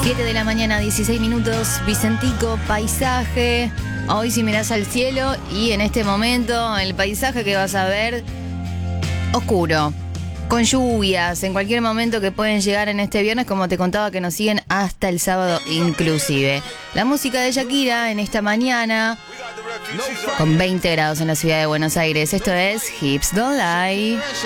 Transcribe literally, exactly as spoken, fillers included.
siete de la mañana, dieciséis minutos, Vicentico, paisaje. Hoy si mirás al cielo y en este momento el paisaje que vas a ver, oscuro, con lluvias, en cualquier momento que pueden llegar en este viernes, como te contaba que nos siguen hasta el sábado inclusive. La música de Shakira en esta mañana, con veinte grados en la ciudad de Buenos Aires. Esto es Hips Don't Lie.